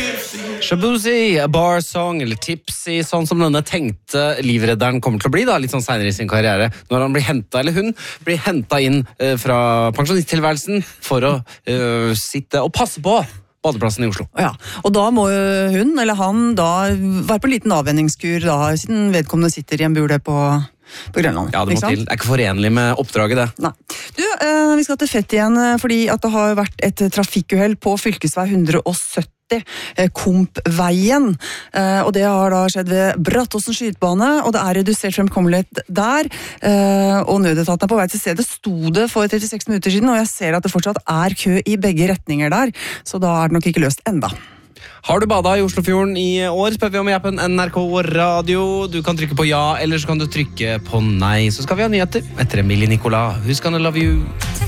Shabuzi, A Bar Song, eller Tipsy, sånn som denne tenkte livredderen kommer til å bli da, litt sånn senere i sin karriere, når han blir hentet, eller hun blir hentet inn fra pensjonisttilværelsen for å sitte og passe på badeplassen i Oslo. Ja, og da må jo hun, eller han, da være på en liten avvenningskur, da, siden vedkommende sitter i en bule på Grønland. Ja, det må til. Det er ikke forenlig med oppdraget, det. Nei. Du, vi skal til Fett igjen, fordi at det har vært et trafikkuhell på fylkesvei 170, Kompveien, og det har da skjedd ved Brattåsen skytebane, og det er redusert fremkommelighet der, og nødetaten er på vei til stedet. Sto det for 36 minutter siden, og jeg ser at det fortsatt er kø i begge retninger der, så da er det nok ikke løst enda. Har du badet i Oslofjorden i år, spør vi om i appen NRK Radio. Du kan trykke på ja, eller så kan du trykke på nei. Så skal vi ha nyheter etter Emilie Nicolas. Husk han, I love you.